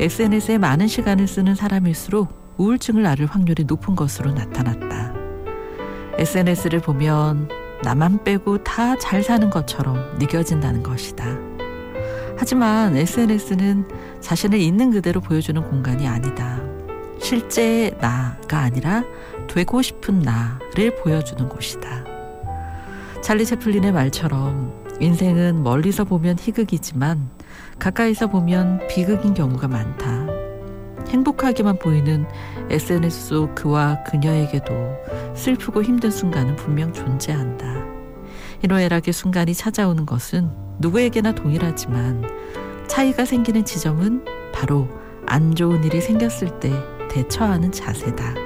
SNS에 많은 시간을 쓰는 사람일수록 우울증을 앓을 확률이 높은 것으로 나타났다. SNS를 보면 나만 빼고 다 잘 사는 것처럼 느껴진다는 것이다. 하지만 SNS는 자신을 있는 그대로 보여주는 공간이 아니다. 실제 나가 아니라 되고 싶은 나를 보여주는 곳이다. 찰리 채플린의 말처럼 인생은 멀리서 보면 희극이지만 가까이서 보면 비극인 경우가 많다. 행복하게만 보이는 SNS 속 그와 그녀에게도 슬프고 힘든 순간은 분명 존재한다. 희노애락의 순간이 찾아오는 것은 누구에게나 동일하지만 차이가 생기는 지점은 바로 안 좋은 일이 생겼을 때 대처하는 자세다.